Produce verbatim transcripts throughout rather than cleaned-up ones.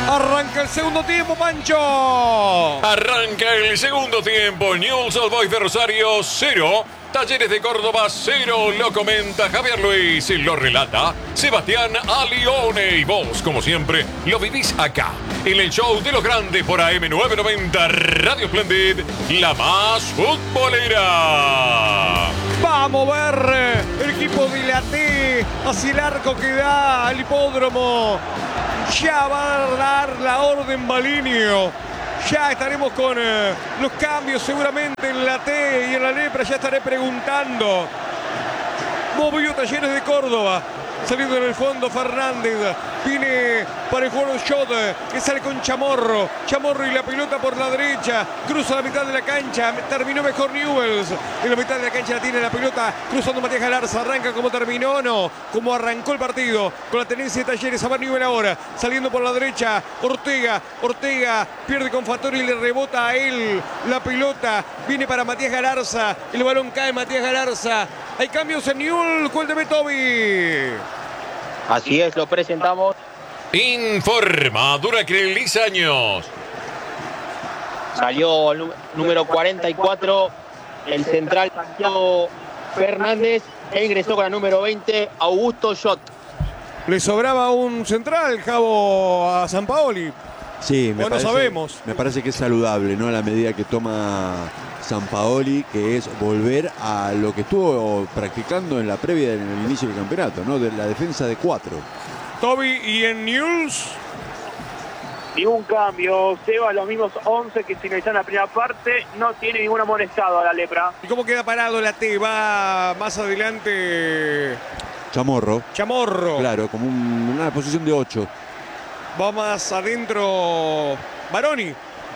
Arranca el segundo tiempo, Pancho. Arranca el segundo tiempo. Newell's Old Boys de Rosario, cero. Talleres de Córdoba, cero. Lo comenta Javier Luis y lo relata Sebastián Alione. Y vos, como siempre, lo vivís acá, en el show de los grandes por A M novecientos noventa Radio Splendid, la más futbolera. Vamos a ver el equipo de la T hacia el arco que da al hipódromo. Ya va a dar la orden Balinio. Ya estaremos con eh, los cambios seguramente en la T y en la Lepra. Ya estaré preguntando. Movió Talleres de Córdoba. Saliendo en el fondo Fernández. Viene para el jugador shot que sale con Chamorro. Chamorro y la pelota por la derecha. Cruza la mitad de la cancha. Terminó mejor Newell's. En la mitad de la cancha la tiene la pelota. Cruzando Matías Galarza. Arranca como terminó. No. Como arrancó el partido. Con la tenencia de Talleres. A ver Newell ahora. Saliendo por la derecha. Ortega. Ortega pierde con Fattori y le rebota a él la pelota. Viene para Matías Galarza. El balón cae Matías Galarza. Hay cambios en Newell. Cuénteme, Toby. Así es, lo presentamos. Informa Duracril Lizaños. Salió el número cuarenta y cuatro, el central Santiago Fernández, e ingresó con la número veinte, Augusto Schott. Le sobraba un central, Javo, a Sampaoli. Sí, me no parece, sabemos. Me parece que es saludable, ¿no? La medida que toma Sampaoli, que es volver a lo que estuvo practicando en la previa, en el inicio del campeonato, ¿no? De la defensa de cuatro. Toby, ¿y en Newell's? Ningún cambio, Seba, los mismos once que finalizaron la primera parte, no tiene ningún amonestado a la Lepra. ¿Y cómo queda parado la T? Va más adelante Chamorro. Chamorro. Claro, como un, una posición de ocho. Va más adentro Baroni.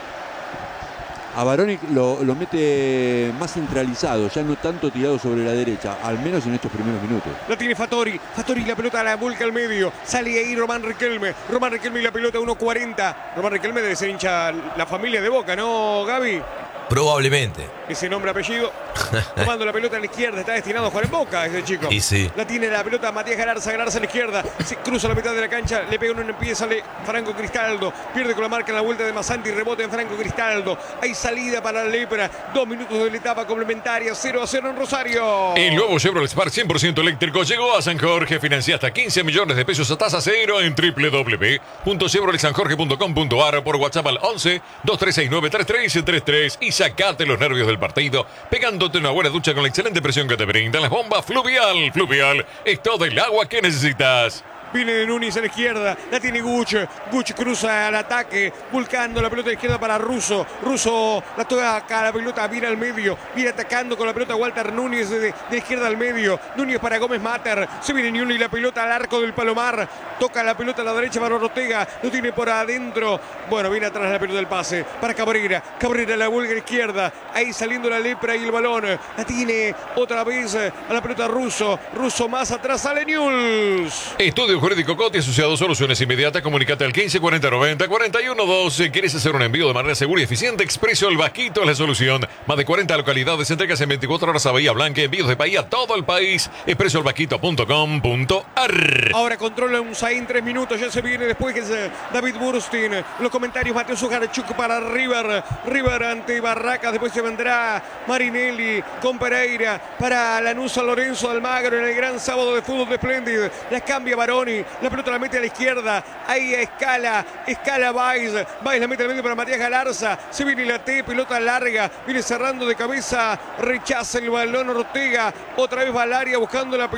A Baroni lo, lo mete más centralizado, ya no tanto tirado sobre la derecha, al menos en estos primeros minutos. La tiene Fattori. Fattori la pelota la vuelca al medio. Sale ahí Román Riquelme. Román Riquelme y la pelota uno cuarenta. Román Riquelme debe ser hincha la familia de Boca, ¿no, Gaby? Probablemente. Ese nombre, apellido. Tomando la pelota a la izquierda. Está destinado a jugar en Boca ese chico. Y sí. La tiene la pelota Matías Galarza. Galarza a la izquierda. Se cruza la mitad de la cancha. Le pega uno en el pie. Sale Franco Cristaldo. Pierde con la marca en la vuelta de Masanti. Rebote en Franco Cristaldo. Hay salida para la Lepra. Dos minutos de la etapa complementaria. cero a cero en Rosario. El nuevo Chevrolet Spark cien por ciento eléctrico llegó a San Jorge. Financia hasta quince millones de pesos a tasa cero en doble u doble u doble u punto chevrolet san jorge punto com punto a r, por WhatsApp al once, dos tres seis nueve, tres tres tres tres y sacate los nervios del partido pegándote una buena ducha con la excelente presión que te brindan las bombas Fluvial. Fluvial es todo el agua que necesitas. Viene de Núñez a la izquierda, la tiene Guch. Guch cruza al ataque, buscando la pelota de izquierda para Russo. Russo la toca acá, la pelota viene al medio, viene atacando con la pelota Walter Núñez de, de izquierda al medio. Núñez para Gómez Mater, se viene Newell y la pelota al arco del Palomar. Toca la pelota a la derecha para Ortega, lo tiene por adentro. Bueno, viene atrás la pelota del pase para Cabrera. Cabrera la vuelve a la izquierda, ahí saliendo la Lepra y el balón. La tiene otra vez a la pelota Russo. Russo más atrás, sale Newell's. Estudio Jurídico Coti asociado, soluciones inmediatas. Comunicate al quince cuarenta noventa cuarenta y uno doce. ¿Quieres hacer un envío de manera segura y eficiente? Expreso El Vasquito es la solución. Más de cuarenta localidades, entregas en veinticuatro horas a Bahía Blanca, envíos de Bahía a todo el país. expreso el vasquito punto com punto a r. Ahora controla un Zain, tres minutos. Ya se viene después que es David Burstin. Los comentarios, Mateo Sujarchuk para River. River ante Barracas. Después se vendrá Marinelli con Pereira para Lanús, San Lorenzo de Almagro en el gran sábado de fútbol de Splendid. Las cambia Baroni. La pelota la mete a la izquierda. Ahí a escala. Escala Baez. Baez la mete al medio para Matías Galarza. Se viene la T. Pelota larga. Viene cerrando de cabeza. Rechaza el balón Ortega. Otra vez va al área buscando la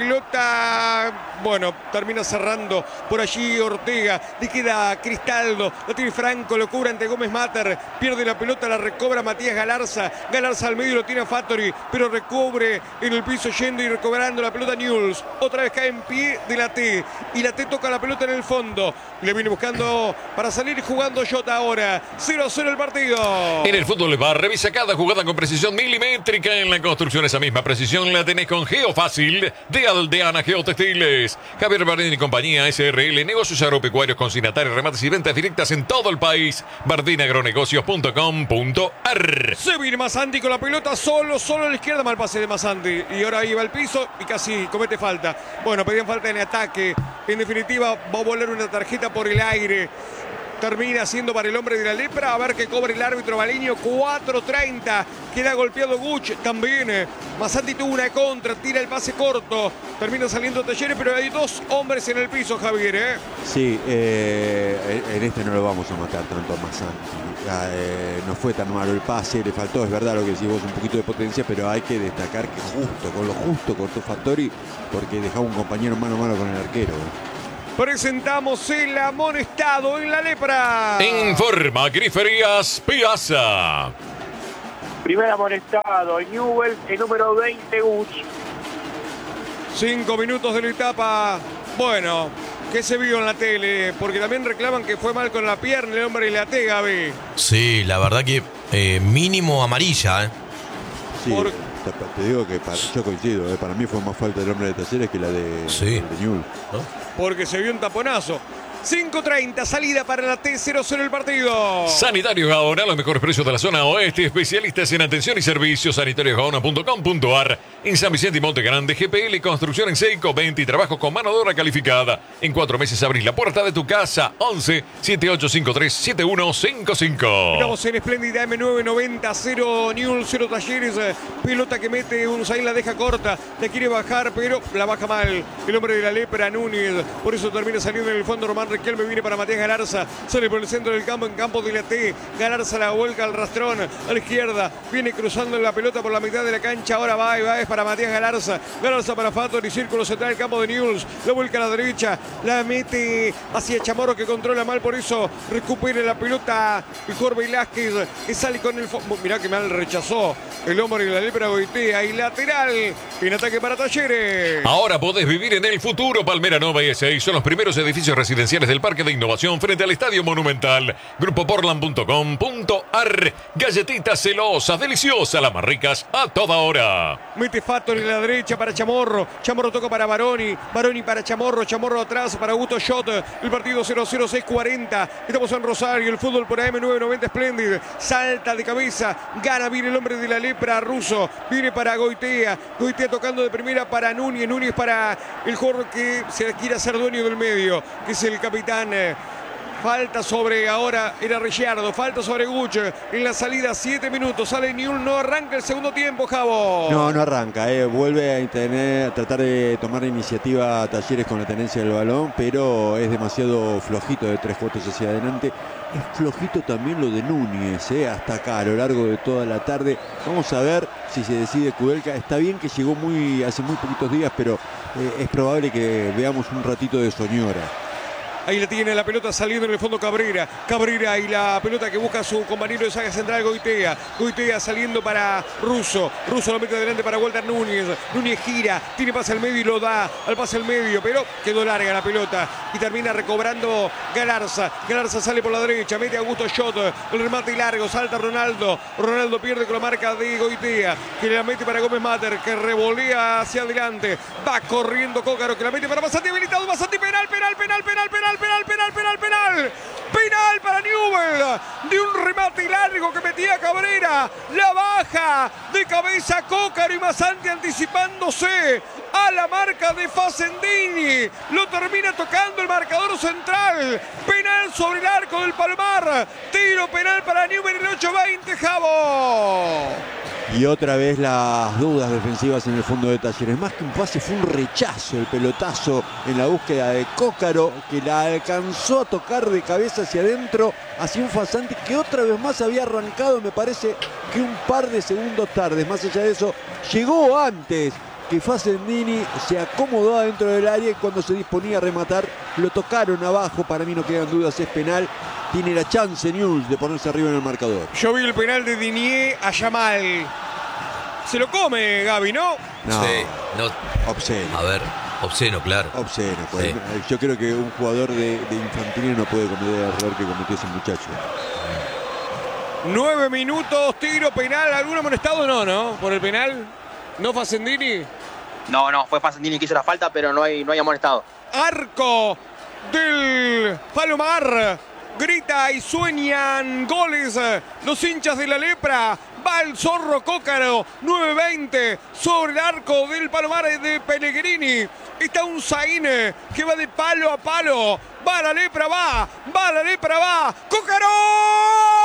pelota. Bueno, termina cerrando por allí Ortega. Le queda Cristaldo. La tiene Franco. Lo cubre ante Gómez Mater. Pierde la pelota. La recobra Matías Galarza. Galarza al medio lo tiene a Fattori. Pero recubre en el piso yendo y recobrando la pelota Newell's. Otra vez cae en pie de la T. Y la T toca la pelota en el fondo. Le viene buscando para salir jugando Jota ahora. cero a cero el partido. En el fútbol va, revisa cada jugada con precisión milimétrica. En la construcción esa misma precisión la tenés con Geofácil de Aldeana Geotextiles. Javier Bardini y compañía S R L, negocios agropecuarios, consignatarios, remates y ventas directas en todo el país. bardini agronegocios punto com punto a r. Se viene Masanti con la pelota solo, solo a la izquierda. Mal pase de Masanti. Y ahora iba al piso y casi comete falta. Bueno, pedían falta en ataque. En definitiva, va a volar una tarjeta por el aire. termina siendo para el hombre de la lepra. A ver qué cobra el árbitro Baliño. cuatro treinta. Queda golpeado Guch también. Masanti tuvo una contra, tira el pase corto. Termina saliendo Talleres, pero hay dos hombres en el piso, Javier. ¿eh? Sí, eh, en este no lo vamos a matar tanto a Masanti. Eh, no fue tan malo el pase, le faltó, es verdad lo que decís vos, un poquito de potencia, pero hay que destacar que justo, con lo justo cortó Fattori, porque dejaba un compañero mano a mano con el arquero. Presentamos el amonestado en la lepra. Informa Griferías Piazza. Primer amonestado, Newell, el número veinte, Guch. Cinco minutos de la etapa. Bueno, ¿qué se vio en la tele? Porque también reclaman que fue mal con la pierna el hombre y la T, Gaby. Sí, la verdad que eh, mínimo amarilla, ¿eh? Sí, Por... te, te digo que para, yo coincido, eh, para mí fue más falta del hombre de Talleres que la de, Sí. de Newell. ¿No? Porque se vio un taponazo. cinco treinta, salida para la T, cero cero el partido. Sanitarios Gaona, los mejores precios de la zona oeste, especialistas en atención y servicios, sanitarios gaona punto com punto ar. En San Vicente y Monte Grande, G P L, construcción en seco, venta y trabajo con mano de obra calificada. En cuatro meses abrís la puerta de tu casa. once, setenta y ocho cincuenta y tres, setenta y uno cincuenta y cinco. Estamos en espléndida M nueve noventa, cero Newell, cero Talleres. Pelota que mete un Zayn, la deja corta, la quiere bajar, pero la baja mal. El hombre de la lepra, Núñez. Por eso termina saliendo en el fondo Román Riquelme, viene para Matías Galarza, sale por el centro del campo, en campo de la T. Galarza la vuelca al rastrón a la izquierda, viene cruzando la pelota por la mitad de la cancha. Ahora va y va, es para Matías Galarza. Galarza para Fattori, círculo central del campo de Newell's, la vuelca a la derecha, la mete hacia Chamorro, que controla mal, por eso recupera la pelota el Jorge Velázquez, que sale con el fondo. Mirá que mal rechazó el hombre de la lepra Goitea, y lateral en ataque para Talleres. Ahora podés vivir en el futuro. Palmera Nova y S I son los primeros edificios residenciales del Parque de Innovación frente al Estadio Monumental. Grupo Portland punto com punto ar. Galletitas celosas, deliciosas, las más ricas a toda hora. Mete Fattori en la derecha para Chamorro. Chamorro toca para Baroni. Baroni para Chamorro. Chamorro atrás para Augusto Schott. El partido cero cero, seis cuarenta. Estamos en Rosario. El fútbol por A M nueve noventa Splendid. Salta de cabeza. Gana bien el hombre de la lepra, Russo. Viene para Goitea. Goitea tocando de primera para Núñez. Núñez para el Jorge, que se quiere hacer dueño del medio, que es el capitán. Falta sobre, ahora era Ricciardo, falta sobre Guch en la salida, siete minutos, sale Newell, no arranca el segundo tiempo, Javo. No, no arranca, eh. vuelve a, tener, a tratar de tomar iniciativa a Talleres con la tenencia del balón, pero es demasiado flojito de tres cuartos hacia adelante. Es flojito también lo de Núñez, eh, hasta acá a lo largo de toda la tarde. Vamos a ver si se decide Kudelka. Está bien que llegó muy hace muy poquitos días, pero eh, es probable que veamos un ratito de Soñora. Ahí la tiene la pelota saliendo en el fondo Cabrera. Cabrera y la pelota que busca su compañero de saga central, Goitea. Goitea saliendo para Russo. Russo lo mete adelante para Walter Núñez. Núñez gira, tiene pase al medio y lo da al pase al medio, pero quedó larga la pelota y termina recobrando Galarza. Galarza sale por la derecha, mete a Augusto Schott. El remate largo, salta Ronaldo. Ronaldo pierde con la marca de Goitea, que la mete para Gómez Mater, que revolea hacia adelante. Va corriendo Cócaro, que la mete para Masanti, habilitado. Masanti, penal, penal, penal, penal, penal. Penal, penal, penal, penal. Penal para Newell. De un remate largo que metía Cabrera. La baja de cabeza Cócaro y Masanti anticipándose a la marca de Facendini. Lo termina tocando el marcador central. Penal sobre el arco del Palomar. Tiro penal para Newell en el ocho veinte, Javo. Y otra vez las dudas defensivas en el fondo de Talleres. Más que un pase, fue un rechazo, el pelotazo en la búsqueda de Cócaro, que la alcanzó a tocar de cabeza hacia adentro, hacia un Fasanti que otra vez más había arrancado, me parece que un par de segundos tarde. Más allá de eso, llegó antes que Facendini, se acomodó adentro del área y cuando se disponía a rematar, lo tocaron abajo. Para mí no quedan dudas, es penal. Tiene la chance Newell's de ponerse arriba en el marcador. Yo vi el penal de Dinier a Yamal. Se lo come Gaby, ¿no? No, Sí, no. obsceno. A ver, obsceno, claro. Obsceno. Pues, Sí. yo creo que un jugador de, de infantil no puede cometer el error que cometió ese muchacho. Nueve minutos, tiro penal. ¿Algún amonestado? No, ¿no? Por el penal. ¿No Facendini? No, no, fue Facendini que hizo la falta, pero no hay, no hay amonestado. Arco del Palomar. Grita y sueñan goles los hinchas de la lepra. Va el zorro Cócaro. nueve veinte sobre el arco del Palomar de Pellegrini. Está un Zaine que va de palo a palo. Va la lepra, va. Va la lepra, va. ¡Cócaro!